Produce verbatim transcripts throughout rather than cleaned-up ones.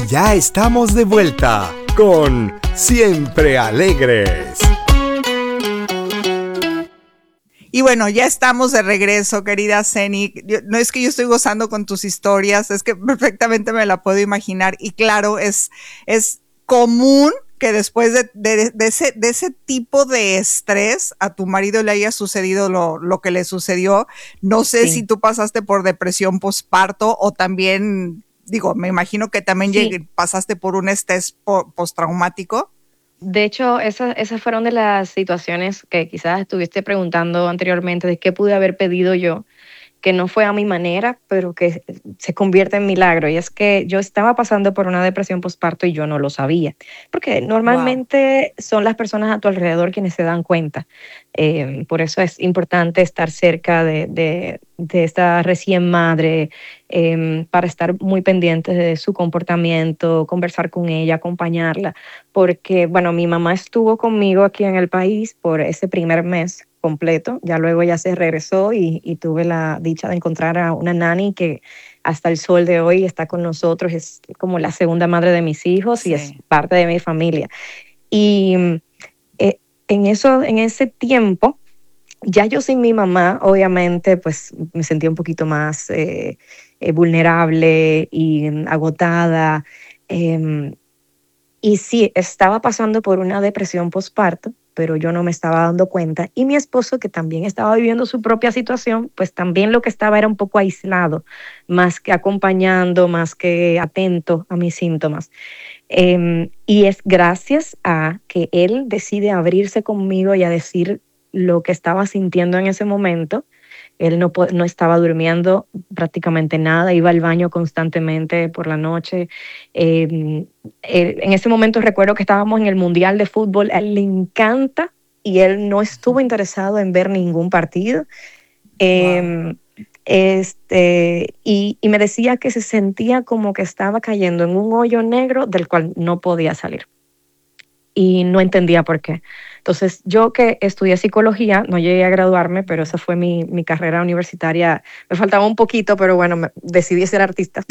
Ya estamos de vuelta con Siempre Alegres. Y bueno, ya estamos de regreso, querida Zeni. Yo, no es que yo estoy gozando con tus historias, es que perfectamente me la puedo imaginar. Y claro, es, es común que después de, de, de, ese, de ese tipo de estrés a tu marido le haya sucedido lo, lo que le sucedió. No sé Sí. si tú pasaste por depresión postparto o también, digo, me imagino que también Sí. llegué, pasaste por un estrés po, postraumático. De hecho, esas, esas fueron de las situaciones que quizás estuviste preguntando anteriormente de qué pude haber pedido yo, que no fue a mi manera, pero que se convierte en milagro. Y es que yo estaba pasando por una depresión postparto y yo no lo sabía, porque normalmente wow. son las personas a tu alrededor quienes se dan cuenta. Eh, por eso es importante estar cerca de, de, de esta recién madre, eh, para estar muy pendientes de su comportamiento, conversar con ella, acompañarla, porque, bueno, mi mamá estuvo conmigo aquí en el país por ese primer mes completo, ya luego ya se regresó y, y tuve la dicha de encontrar a una nani que hasta el sol de hoy está con nosotros, es como la segunda madre de mis hijos sí. y es parte de mi familia. Y eh, en, eso, en ese tiempo, ya yo sin mi mamá, obviamente, pues me sentía un poquito más eh, eh, vulnerable y agotada. Eh, y sí, estaba pasando por una depresión postparto, pero yo no me estaba dando cuenta. Y mi esposo, que también estaba viviendo su propia situación, pues también lo que estaba era un poco aislado, más que acompañando, más que atento a mis síntomas. Eh, y es gracias a que él decide abrirse conmigo y a decir lo que estaba sintiendo en ese momento. Él no, no estaba durmiendo prácticamente nada, iba al baño constantemente por la noche. Eh, eh, en ese momento recuerdo que estábamos en el Mundial de Fútbol, a él le encanta y él no estuvo interesado en ver ningún partido. Eh, wow. este, y, y me decía que se sentía como que estaba cayendo en un hoyo negro del cual no podía salir. Y no entendía por qué. Entonces, yo que estudié psicología, no llegué a graduarme, pero esa fue mi, mi carrera universitaria. Me faltaba un poquito, pero bueno, me, decidí ser artista.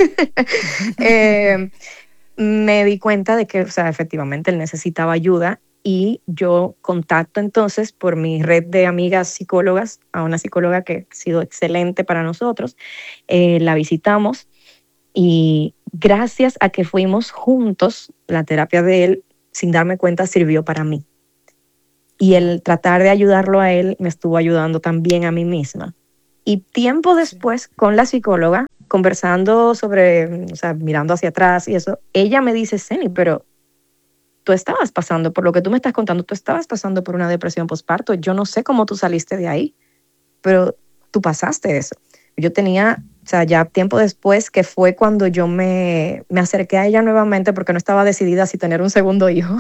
eh, me di cuenta de que, o sea, efectivamente él necesitaba ayuda y yo contacto entonces por mi red de amigas psicólogas a una psicóloga que ha sido excelente para nosotros. Eh, la visitamos y gracias a que fuimos juntos, la terapia de él, sin darme cuenta, sirvió para mí. Y el tratar de ayudarlo a él me estuvo ayudando también a mí misma. Y tiempo después, con la psicóloga, conversando sobre, o sea, mirando hacia atrás y eso, ella me dice, Zeni, pero tú estabas pasando, por lo que tú me estás contando, tú estabas pasando por una depresión postparto. Yo no sé cómo tú saliste de ahí, pero tú pasaste eso. Yo tenía, o sea, ya tiempo después, que fue cuando yo me, me acerqué a ella nuevamente porque no estaba decidida si tener un segundo hijo.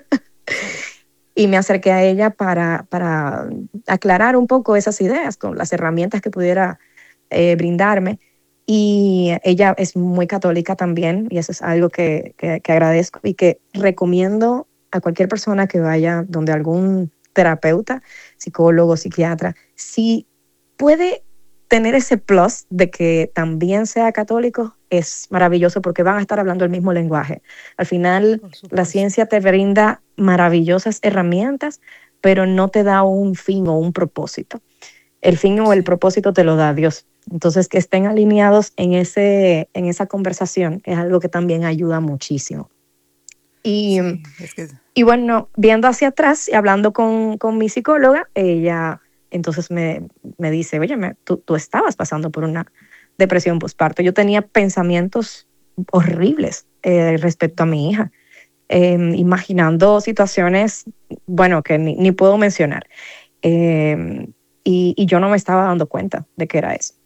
Y me acerqué a ella para, para aclarar un poco esas ideas con las herramientas que pudiera eh, brindarme. Y ella es muy católica también, y eso es algo que, que, que agradezco y que recomiendo a cualquier persona que vaya donde algún terapeuta, psicólogo, psiquiatra, si puede tener ese plus de que también sea católico, es maravilloso porque van a estar hablando el mismo lenguaje. Al final, la ciencia te brinda maravillosas herramientas, pero no te da un fin o un propósito. El fin o el propósito te lo da Dios. Entonces, que estén alineados en, ese, en esa conversación es algo que también ayuda muchísimo. Y, sí, es que... y bueno, viendo hacia atrás y hablando con, con mi psicóloga, ella entonces me, me dice, oye, me, tú, tú estabas pasando por una depresión postparto. Yo tenía pensamientos horribles eh, respecto a mi hija, eh, imaginando situaciones, bueno, que ni, ni puedo mencionar. Eh, y, y yo no me estaba dando cuenta de que era eso.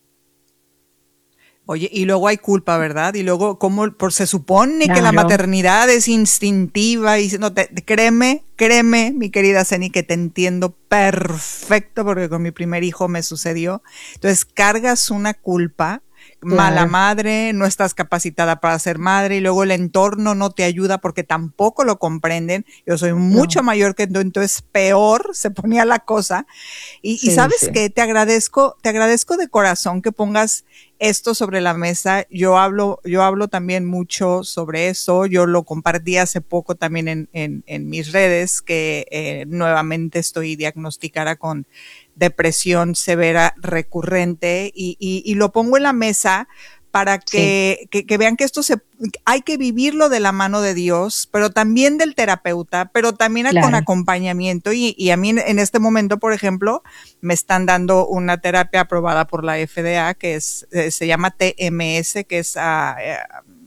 Oye, y luego hay culpa, ¿verdad? Y luego, ¿cómo? Por, se supone claro. que la maternidad es instintiva y no te, créeme, créeme, mi querida Zeni, que te entiendo perfecto porque con mi primer hijo me sucedió. Entonces, cargas una culpa. mala madre, no estás capacitada para ser madre, y luego el entorno no te ayuda porque tampoco lo comprenden. Yo soy mucho no. mayor que tú, entonces peor se ponía la cosa. Y, sí, y sabes sí. que te agradezco, te agradezco de corazón que pongas esto sobre la mesa. Yo hablo, yo hablo también mucho sobre eso. Yo lo compartí hace poco también en, en, en mis redes, que eh, nuevamente estoy diagnosticada con depresión severa recurrente, y, y, y lo pongo en la mesa para que, sí. que, que vean que esto se, hay que vivirlo de la mano de Dios, pero también del terapeuta, pero también claro. con acompañamiento. Y, y a mí en este momento, por ejemplo, me están dando una terapia aprobada por la F D A, que es, se llama T M S, que es uh, uh,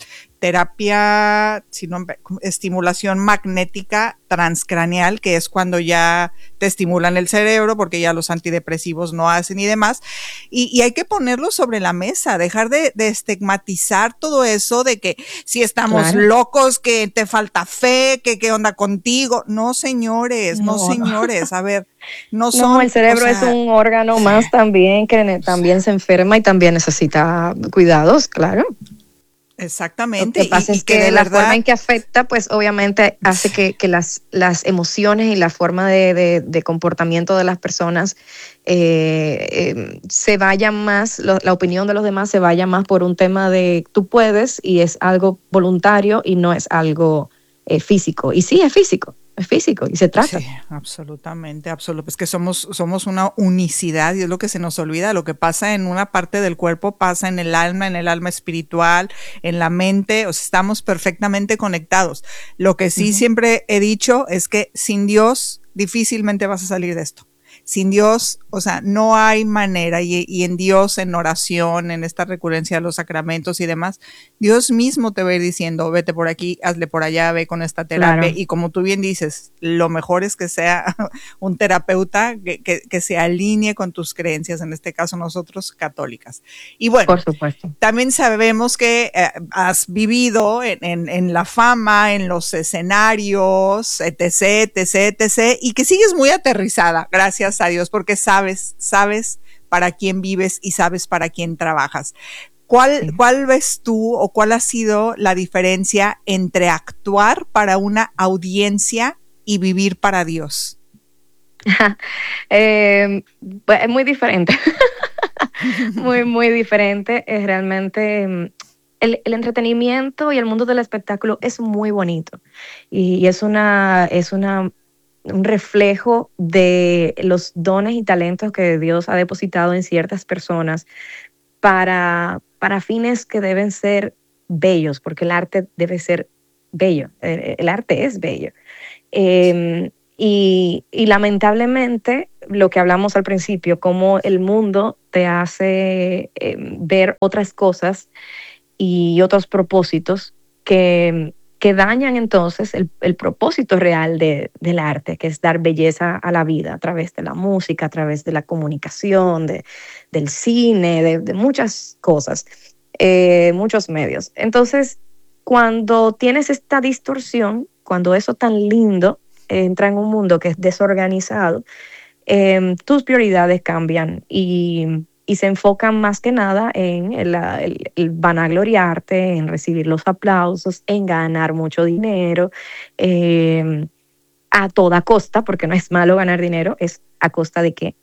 terapia, sino, estimulación magnética transcraneal, que es cuando ya te estimulan el cerebro, porque ya los antidepresivos no hacen y demás. Y, y hay que ponerlo sobre la mesa, dejar de, de estigmatizar todo eso de que si estamos claro. locos, que te falta fe, que qué onda contigo. No, señores, no, no señores, a ver, no son. No, el cerebro o sea, es un órgano más también que también se enferma y también necesita cuidados, claro. Exactamente. Lo que pasa y, es y que, que de la verdad... forma en que afecta, pues obviamente hace que, que las, las emociones y la forma de, de, de comportamiento de las personas eh, eh, se vayan más, lo, la opinión de los demás se vaya más por un tema de tú puedes, y es algo voluntario y no es algo eh, físico. Y sí, es físico. Es físico y se trata. Sí, absolutamente, absolutamente. Es que somos, somos una unicidad, y es lo que se nos olvida. Lo que pasa en una parte del cuerpo pasa en el alma, en el alma espiritual, en la mente. O sea, estamos perfectamente conectados. Lo que sí uh-huh. siempre he dicho es que sin Dios difícilmente vas a salir de esto. Sin Dios, o sea, no hay manera, y, y en Dios, en oración, en esta recurrencia de los sacramentos y demás, Dios mismo te va a ir diciendo, vete por aquí, hazle por allá, ve con esta terapia, claro. y como tú bien dices, lo mejor es que sea un terapeuta que, que, que se alinee con tus creencias, en este caso nosotros católicas. Y bueno, por supuesto. También sabemos que eh, has vivido en, en, en la fama, en los escenarios, etc, etc, etc, y que sigues muy aterrizada, gracias a Dios, porque sabes, sabes para quién vives y sabes para quién trabajas. ¿Cuál, sí. ¿Cuál ves tú o cuál ha sido la diferencia entre actuar para una audiencia y vivir para Dios? eh, pues es muy diferente. muy, muy diferente. Es realmente el, el entretenimiento y el mundo del espectáculo es muy bonito. Y, y es una, es una un reflejo de los dones y talentos que Dios ha depositado en ciertas personas para, para fines que deben ser bellos, porque el arte debe ser bello, el, el arte es bello. Eh, y, y lamentablemente, lo que hablamos al principio, cómo el mundo te hace eh, ver otras cosas y otros propósitos que... que dañan entonces el, el propósito real de, del arte, que es dar belleza a la vida a través de la música, a través de la comunicación, de, del cine, de, de muchas cosas, eh, muchos medios. Entonces, cuando tienes esta distorsión, cuando eso tan lindo eh, entra en un mundo que es desorganizado, eh, tus prioridades cambian y... y se enfocan más que nada en el, el, el vanagloriarte, en recibir los aplausos, en ganar mucho dinero, eh, a toda costa, porque no es malo ganar dinero, es a costa de qué,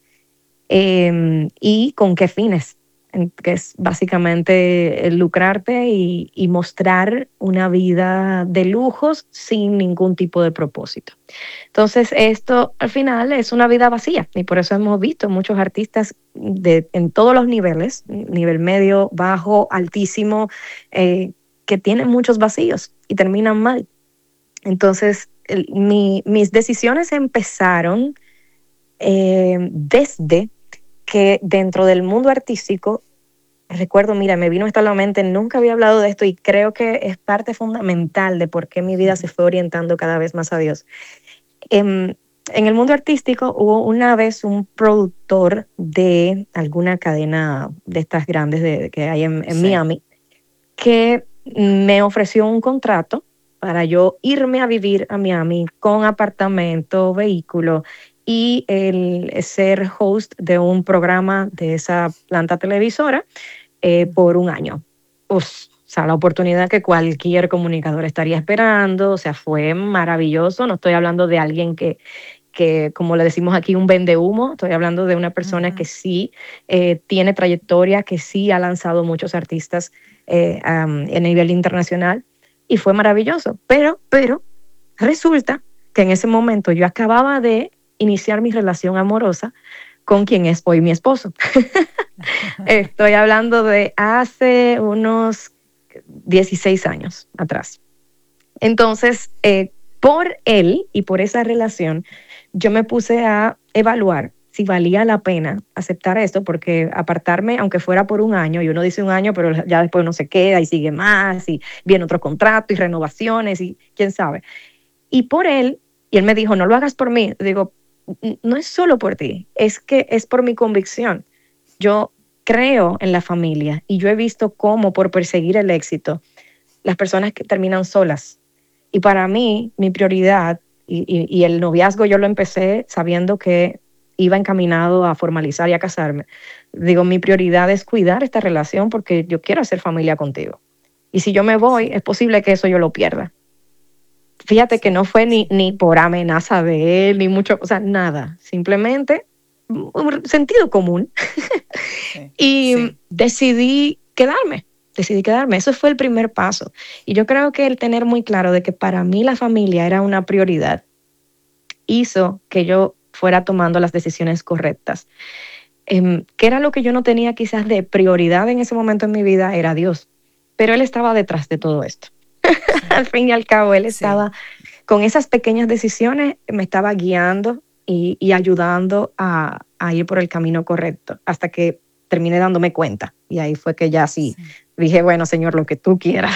eh, y con qué fines, que es básicamente el lucrarte y, y mostrar una vida de lujos sin ningún tipo de propósito. Entonces esto al final es una vida vacía, y por eso hemos visto muchos artistas de, en todos los niveles, nivel medio, bajo, altísimo, eh, que tienen muchos vacíos y terminan mal. Entonces el, mi, mis decisiones empezaron eh, desde que dentro del mundo artístico, recuerdo, mira, me vino esto a la mente, nunca había hablado de esto y creo que es parte fundamental de por qué mi vida se fue orientando cada vez más a Dios. En, en el mundo artístico hubo una vez un productor de alguna cadena de estas grandes de, que hay en, en sí. Miami, que me ofreció un contrato para yo irme a vivir a Miami con apartamento, vehículo, y el ser host de un programa de esa planta televisora eh, por un año. Uf, o sea, la oportunidad que cualquier comunicador estaría esperando, o sea, fue maravilloso. No estoy hablando de alguien que, que como le decimos aquí, un vendehumo. Estoy hablando de una persona uh-huh. que sí eh, tiene trayectoria, que sí ha lanzado muchos artistas eh, um, a nivel internacional, y fue maravilloso. Pero, pero resulta que en ese momento yo acababa de iniciar mi relación amorosa con quien es hoy mi esposo. Estoy hablando de hace unos dieciséis años atrás. Entonces, eh, por él y por esa relación, yo me puse a evaluar si valía la pena aceptar esto, porque apartarme, aunque fuera por un año, y uno dice un año, pero ya después uno se queda y sigue más, y viene otro contrato y renovaciones, y quién sabe. Y por él, y él me dijo, no lo hagas por mí. Digo, no es solo por ti, es que es por mi convicción. Yo creo en la familia y yo he visto cómo por perseguir el éxito, las personas que terminan solas. Y para mí, mi prioridad, y, y, y el noviazgo yo lo empecé sabiendo que iba encaminado a formalizar y a casarme. Digo, mi prioridad es cuidar esta relación porque yo quiero hacer familia contigo. Y si yo me voy, es posible que eso yo lo pierda. Fíjate que no fue ni, ni por amenaza de él, ni mucho, o sea, nada. Simplemente un sentido común. Sí, y sí. decidí quedarme, decidí quedarme. Eso fue el primer paso. Y yo creo que el tener muy claro de que para mí la familia era una prioridad hizo que yo fuera tomando las decisiones correctas. Eh, ¿Qué era lo que yo no tenía quizás de prioridad en ese momento en mi vida? Era Dios. Pero Él estaba detrás de todo esto. Al fin y al cabo, Él estaba sí. con esas pequeñas decisiones, me estaba guiando y, y ayudando a, a ir por el camino correcto, hasta que terminé dándome cuenta. Y ahí fue que ya sí, sí. dije, bueno, Señor, lo que tú quieras.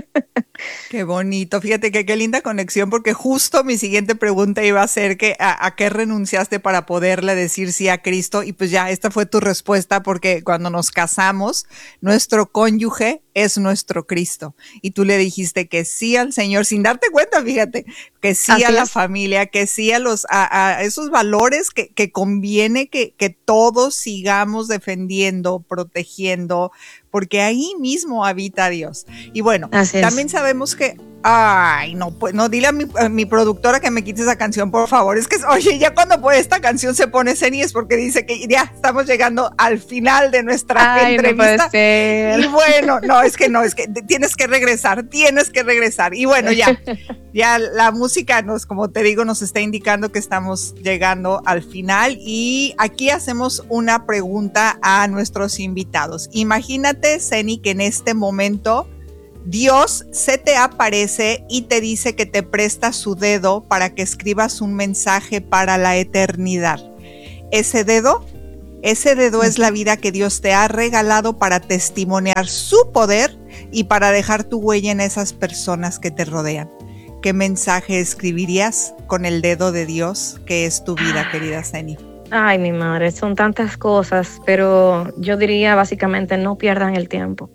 Qué bonito. Fíjate que qué linda conexión, porque justo mi siguiente pregunta iba a ser que a, a qué renunciaste para poderle decir sí a Cristo. Y pues ya, esta fue tu respuesta, porque cuando nos casamos, nuestro cónyuge es nuestro Cristo. Y tú le dijiste que sí al Señor, sin darte cuenta, fíjate, que sí Así a la es. familia, que sí a los a, a esos valores que, que conviene que, que todos sigamos defendiendo, protegiendo, porque ahí mismo habita Dios. Y bueno, Así también es. sabemos que, ay, no, pues no, dile a mi, a mi productora que me quite esa canción, por favor. Es que, oye, ya cuando pues, esta canción se pone seria es porque dice que ya estamos llegando al final de nuestra ay, entrevista. No puede ser. Y bueno, no, es que no, es que tienes que regresar, tienes que regresar. Y bueno, ya, ya la música nos, como te digo, nos está indicando que estamos llegando al final. Y aquí hacemos una pregunta a nuestros invitados. Imagínate, Zeni, que en este momento Dios se te aparece y te dice que te presta su dedo para que escribas un mensaje para la eternidad. Ese dedo, ese dedo es la vida que Dios te ha regalado para testimoniar su poder y para dejar tu huella en esas personas que te rodean. ¿Qué mensaje escribirías con el dedo de Dios que es tu vida, querida Zeni? Ay, mi madre, son tantas cosas, pero yo diría básicamente no pierdan el tiempo.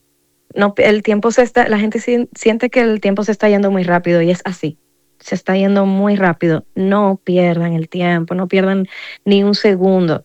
No, el tiempo se está, la gente siente que el tiempo se está yendo muy rápido y es así, se está yendo muy rápido. No pierdan el tiempo, no pierdan ni un segundo.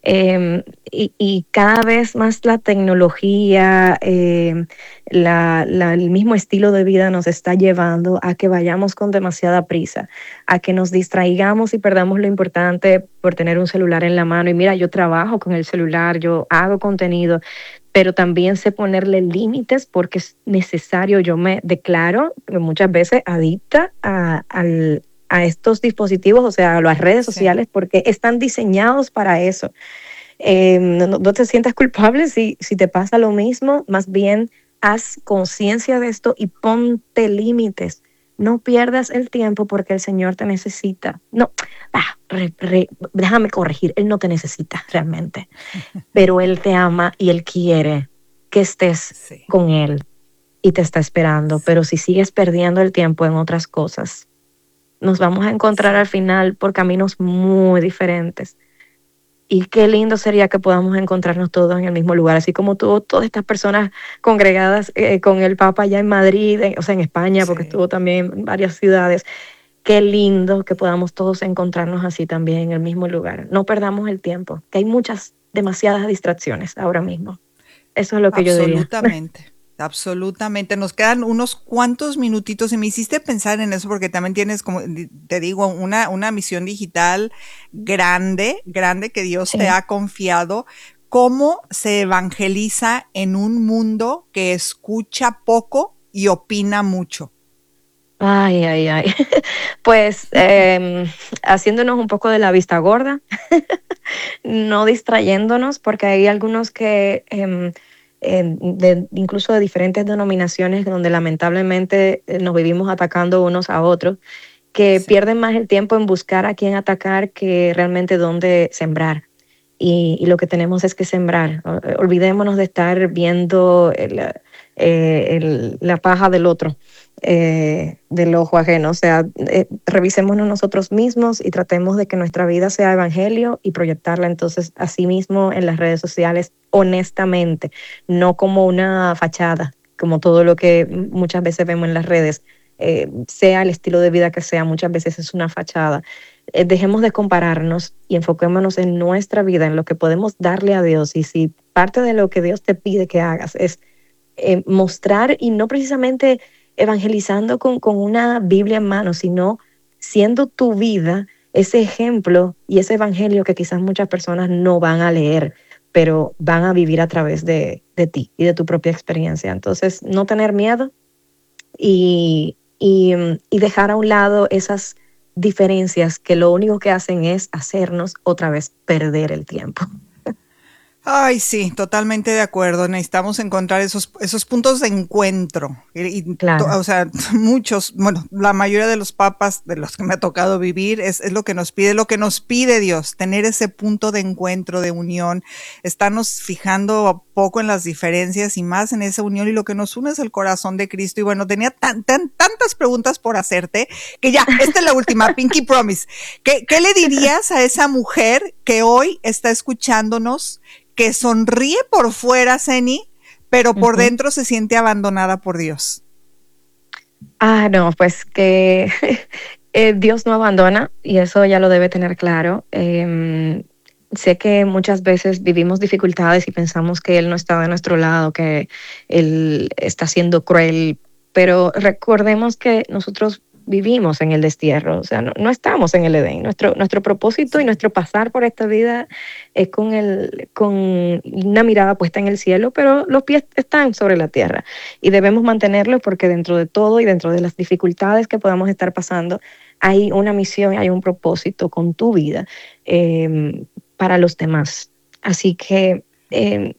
Eh, y, y cada vez más la tecnología, eh, la, la, el mismo estilo de vida nos está llevando a que vayamos con demasiada prisa, a que nos distraigamos y perdamos lo importante por tener un celular en la mano. Y mira, yo trabajo con el celular, yo hago contenido, pero también sé ponerle límites porque es necesario. Yo me declaro muchas veces adicta a, a, a estos dispositivos, o sea, a las redes sí. sociales, porque están diseñados para eso. Eh, no, no te sientas culpable si, si te pasa lo mismo, más bien haz conciencia de esto y ponte límites. No pierdas el tiempo porque el Señor te necesita. No, ah, re, re, déjame corregir, Él no te necesita realmente, pero Él te ama y Él quiere que estés sí. con Él y te está esperando. Sí. Pero si sigues perdiendo el tiempo en otras cosas, nos vamos a encontrar sí. al final por caminos muy diferentes. Y qué lindo sería que podamos encontrarnos todos en el mismo lugar, así como tuvo todas estas personas congregadas eh, con el Papa allá en Madrid, en, o sea, en España, porque sí. estuvo también en varias ciudades. Qué lindo que podamos todos encontrarnos así también en el mismo lugar. No perdamos el tiempo, que hay muchas, demasiadas distracciones ahora mismo. Eso es lo que yo diría. Absolutamente. Absolutamente. Nos quedan unos cuantos minutitos y me hiciste pensar en eso porque también tienes, como te digo, una, una misión digital grande, grande que Dios Sí. te ha confiado. ¿Cómo se evangeliza en un mundo que escucha poco y opina mucho? Ay, ay, ay. Pues eh, haciéndonos un poco de la vista gorda, no distrayéndonos, porque hay algunos que, eh, eh, de, incluso de diferentes denominaciones, donde lamentablemente eh, nos vivimos atacando unos a otros, que Sí. pierden más el tiempo en buscar a quién atacar que realmente dónde sembrar. Y, y lo que tenemos es que sembrar. Olvidémonos de estar viendo el, eh, el, la paja del otro, eh, del ojo ajeno. O sea, eh, revisémonos nosotros mismos y tratemos de que nuestra vida sea evangelio y proyectarla entonces a sí mismo en las redes sociales honestamente, no como una fachada, como todo lo que muchas veces vemos en las redes. Eh, sea el estilo de vida que sea, muchas veces es una fachada. Eh, dejemos de compararnos y enfoquémonos en nuestra vida, en lo que podemos darle a Dios. Y si parte de lo que Dios te pide que hagas es eh, mostrar, y no precisamente evangelizando con, con una Biblia en mano, sino siendo tu vida ese ejemplo y ese evangelio que quizás muchas personas no van a leer, pero van a vivir a través de, de ti y de tu propia experiencia. Entonces, no tener miedo y, y, y dejar a un lado esas diferencias que lo único que hacen es hacernos otra vez perder el tiempo. Ay, sí, totalmente de acuerdo. Necesitamos encontrar esos, esos puntos de encuentro. Y, y Claro. to, o sea, muchos, bueno, la mayoría de los papas de los que me ha tocado vivir es, es lo que nos pide, lo que nos pide Dios, tener ese punto de encuentro, de unión, estarnos fijando poco en las diferencias y más en esa unión, y lo que nos une es el corazón de Cristo. Y bueno, tenía tan, tan, tantas preguntas por hacerte que ya, esta es la última, Pinky Promise. ¿Qué, qué le dirías a esa mujer que hoy está escuchándonos, que sonríe por fuera, Zeny, pero por uh-huh. dentro se siente abandonada por Dios? Ah, no, pues que eh, Dios no abandona, y eso ya lo debe tener claro. Eh, sé que muchas veces vivimos dificultades y pensamos que Él no está de nuestro lado, que Él está siendo cruel, pero recordemos que nosotros vivimos en el destierro, o sea, no, no estamos en el Edén. Nuestro, nuestro propósito y nuestro pasar por esta vida es con, el, con una mirada puesta en el cielo, pero los pies están sobre la tierra y debemos mantenerlo, porque dentro de todo y dentro de las dificultades que podamos estar pasando, hay una misión, hay un propósito con tu vida eh, para los demás. Así que eh,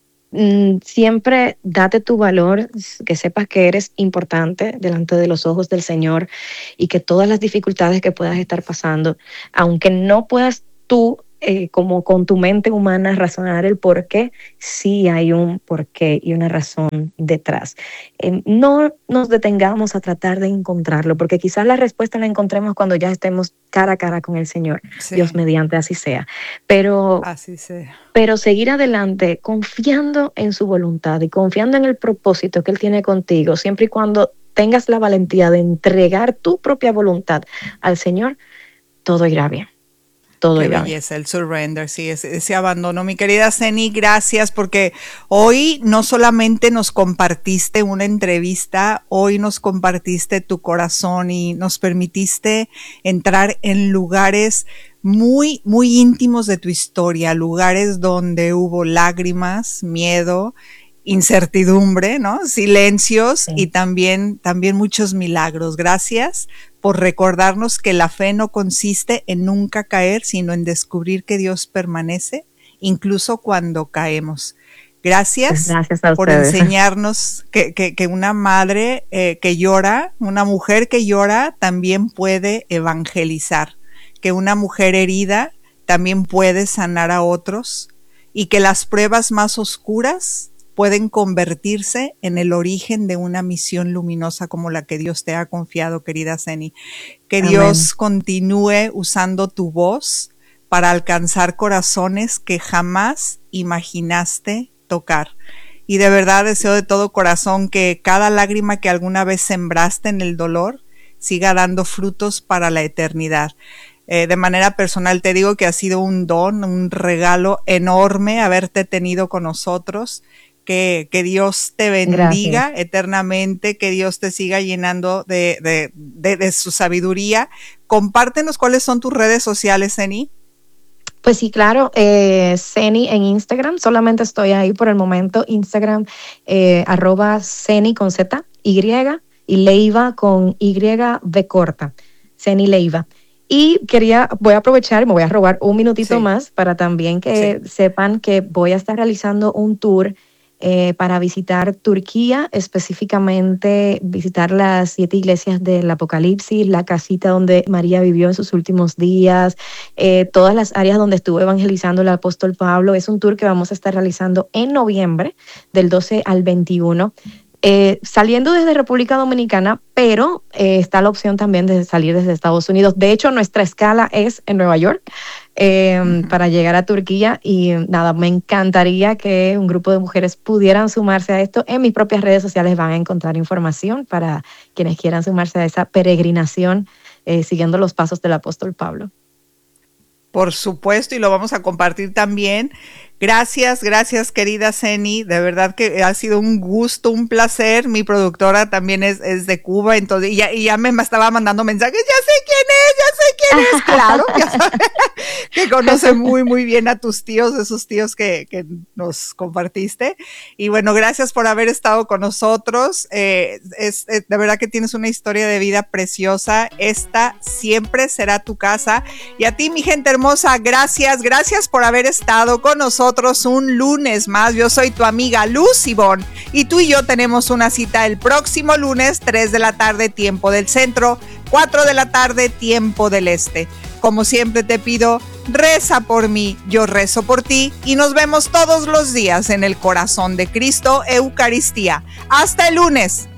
siempre date tu valor, que sepas que eres importante delante de los ojos del Señor, y que todas las dificultades que puedas estar pasando, aunque no puedas tú eh, como con tu mente humana razonar el por qué, sí hay un porqué y una razón detrás. Eh, no nos detengamos a tratar de encontrarlo, porque quizás la respuesta la encontremos cuando ya estemos cara a cara con el Señor. Sí. Dios mediante, así sea. Pero, así sea. pero seguir adelante confiando en su voluntad y confiando en el propósito que Él tiene contigo, siempre y cuando tengas la valentía de entregar tu propia voluntad al Señor, todo irá bien. Todo Qué irá belleza, bien. El surrender, sí, ese, ese abandono. Mi querida Zeny, gracias, porque hoy no solamente nos compartiste una entrevista, hoy nos compartiste tu corazón y nos permitiste entrar en lugares muy, muy íntimos de tu historia, lugares donde hubo lágrimas, miedo, incertidumbre, ¿no? Silencios, sí. y también, también muchos milagros. Gracias por recordarnos que la fe no consiste en nunca caer, sino en descubrir que Dios permanece, incluso cuando caemos. Gracias, Gracias a por ustedes. enseñarnos que, que, que una madre eh, que llora, una mujer que llora, también puede evangelizar, que una mujer herida también puede sanar a otros, y que las pruebas más oscuras pueden convertirse en el origen de una misión luminosa como la que Dios te ha confiado, querida Zeny. Que Amén. Dios continúe usando tu voz para alcanzar corazones que jamás imaginaste tocar. Y de verdad deseo de todo corazón que cada lágrima que alguna vez sembraste en el dolor siga dando frutos para la eternidad. Eh, de manera personal te digo que ha sido un don, un regalo enorme haberte tenido con nosotros. Que, que Dios te bendiga Gracias. eternamente, que Dios te siga llenando de, de, de, de su sabiduría. Compártenos cuáles son tus redes sociales, Zeni. Pues sí, claro, eh, Zeni en Instagram, solamente estoy ahí por el momento, Instagram, eh, arroba Zeni con Z, Y, y Leiva con Y, V corta, Zeni Leiva. Y quería, voy a aprovechar y me voy a robar un minutito Sí. más para también que Sí. sepan que voy a estar realizando un tour eh, para visitar Turquía, específicamente visitar las siete iglesias del Apocalipsis, la casita donde María vivió en sus últimos días, eh, todas las áreas donde estuvo evangelizando el apóstol Pablo. Es un tour que vamos a estar realizando en noviembre, del doce al veintiuno. Eh, saliendo desde República Dominicana, pero eh, está la opción también de salir desde Estados Unidos. De hecho, nuestra escala es en Nueva York eh, uh-huh. para llegar a Turquía y nada, me encantaría que un grupo de mujeres pudieran sumarse a esto. En mis propias redes sociales van a encontrar información para quienes quieran sumarse a esa peregrinación eh, siguiendo los pasos del apóstol Pablo. Por supuesto, y lo vamos a compartir también. Gracias, gracias querida Zeni, de verdad que ha sido un gusto, un placer. Mi productora también es, es de Cuba, entonces y ya, y ya me estaba mandando mensajes, ya sé quién es, ya sé quién es, claro, ya sabes, que conoce muy, muy bien a tus tíos, esos tíos que, que nos compartiste. Y bueno, gracias por haber estado con nosotros. Eh, es, es, de verdad que tienes una historia de vida preciosa. Esta siempre será tu casa. Y a ti, mi gente hermosa, gracias, gracias por haber estado con nosotros un lunes más. Yo soy tu amiga Luz Ivonne y tú y yo tenemos una cita el próximo lunes, tres de la tarde, tiempo del centro, cuatro de la tarde, tiempo del este. Como siempre te pido, reza por mí, yo rezo por ti y nos vemos todos los días en el corazón de Cristo, Eucaristía. Hasta el lunes.